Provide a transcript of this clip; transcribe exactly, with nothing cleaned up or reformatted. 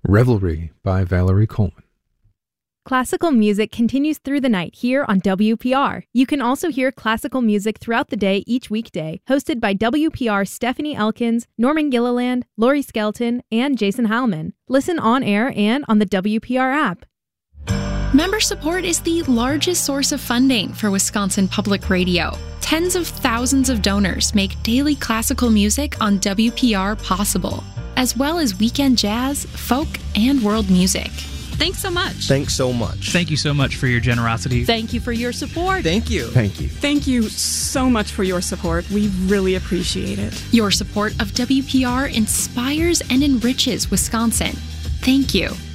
Revelry by Valerie Coleman. Classical music continues through the night here on W P R. You can also hear classical music throughout the day each weekday, hosted by W P R's Stephanie Elkins, Norman Gilliland, Lori Skelton, and Jason Heilman. Listen on air and on the W P R app. Member support is the largest source of funding for Wisconsin Public Radio. Tens of thousands of donors make daily classical music on W P R possible, as well as weekend jazz, folk, and world music. Thanks so much. Thanks so much. Thank you so much for your generosity. Thank you for your support. Thank you. Thank you. Thank you so much for your support. We really appreciate it. Your support of W P R inspires and enriches Wisconsin. Thank you.